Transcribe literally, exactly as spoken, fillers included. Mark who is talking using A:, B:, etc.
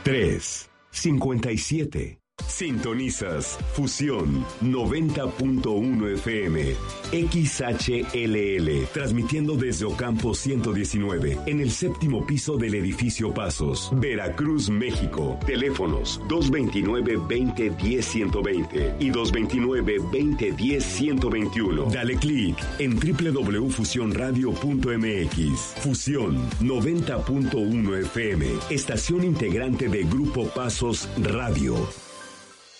A: tres cincuenta y siete. Sintonizas Fusión noventa punto uno F M, X H L L, transmitiendo desde Ocampo ciento diecinueve, en el séptimo piso del edificio Pasos, Veracruz, México. Teléfonos dos veintinueve, veinte, diez, ciento veinte y dos veintinueve, veinte, diez, ciento veintiuno. Dale clic en doble u doble u doble u punto fusión radio punto m x. Fusión noventa punto uno F M, estación integrante de Grupo Pasos Radio.